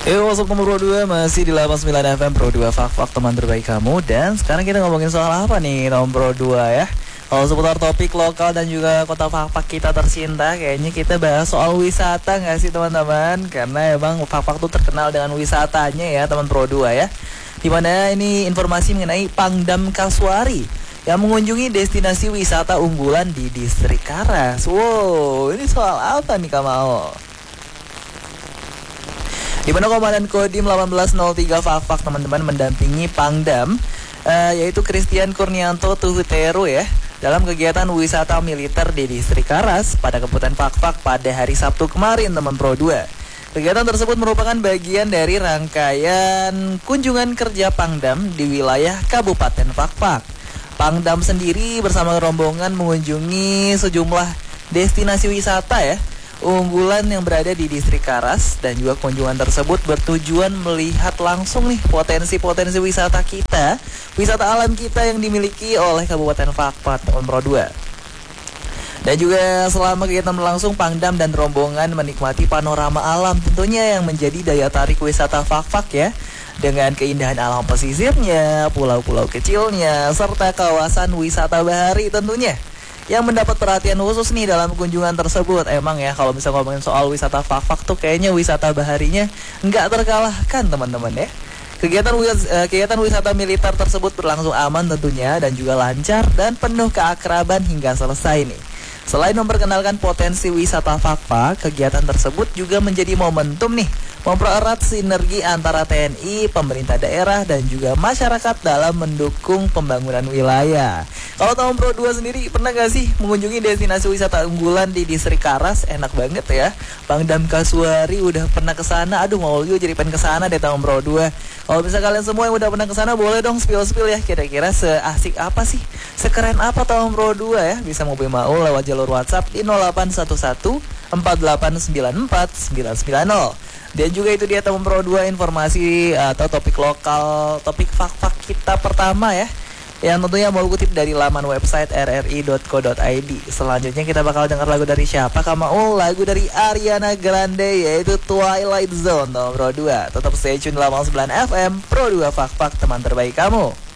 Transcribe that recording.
Masuk nomor 2 masih di 89 FM Pro 2 Fak-Fak teman terbaik kamu. Dan sekarang kita ngomongin soal apa nih nomor 2 ya. Kalau seputar topik lokal dan juga kota Fak-Fak kita tercinta, kayaknya kita bahas soal wisata gak sih teman-teman? Karena emang Fak-Fak tuh terkenal dengan wisatanya ya teman Pro 2 ya. Dimana ini informasi mengenai Pangdam Kasuari yang mengunjungi destinasi wisata unggulan di Distrik Karas. Wow, ini soal apa nih Kamal? Di mana Komandan Kodim 1803 Fak-Fak teman-teman mendampingi Pangdam yaitu Christian Kurnianto Tuhuteru ya dalam kegiatan wisata militer di Distrik Karas pada Kabupaten Fak-Fak pada hari Sabtu kemarin teman Pro 2. Kegiatan tersebut merupakan bagian dari rangkaian kunjungan kerja Pangdam di wilayah Kabupaten Fak-Fak. Pangdam sendiri bersama rombongan mengunjungi sejumlah destinasi wisata ya unggulan yang berada di Distrik Karas, dan juga kunjungan tersebut bertujuan melihat langsung nih potensi-potensi wisata kita, wisata alam kita yang dimiliki oleh Kabupaten Fak-Fak nomor 2. Dan juga selama kegiatan berlangsung, Pangdam dan rombongan menikmati panorama alam tentunya yang menjadi daya tarik wisata Fak-Fak ya, dengan keindahan alam pesisirnya, pulau-pulau kecilnya, serta kawasan wisata bahari tentunya yang mendapat perhatian khusus nih dalam kunjungan tersebut. Emang ya kalau bisa ngomongin soal wisata Fak-Fak tuh kayaknya wisata baharinya nggak terkalahkan teman-teman ya. Kegiatan wisata militer tersebut berlangsung aman tentunya dan juga lancar dan penuh keakraban hingga selesai nih. Selain memperkenalkan potensi wisata Fak-Fak, kegiatan tersebut juga menjadi momentum nih mempererat sinergi antara TNI, pemerintah daerah, dan juga masyarakat dalam mendukung pembangunan wilayah. Kalau tahun Pro 2 sendiri pernah gak sih mengunjungi destinasi wisata unggulan di Distrik Karas? Enak banget ya. Pangdam Kasuari udah pernah kesana. Aduh mau juga jadi pengen kesana deh tahun Pro 2. Kalau bisa kalian semua yang udah pernah kesana boleh dong spill-spill ya. Kira-kira seasik apa sih? Sekeren apa tahun Pro 2 ya? Bisa mobil mau lewat jalur WhatsApp di 0811 4894 990. Dan juga itu dia teman Pro 2 informasi atau topik lokal, topik Fak-Fak kita pertama ya, yang tentunya mau kutip dari laman website rri.co.id. Selanjutnya kita bakal dengar lagu dari siapa Kamu? Lagu dari Ariana Grande yaitu Twilight Zone teman Pro 2. Tetap stay tune 89 FM Pro 2 Fak-Fak teman terbaik kamu.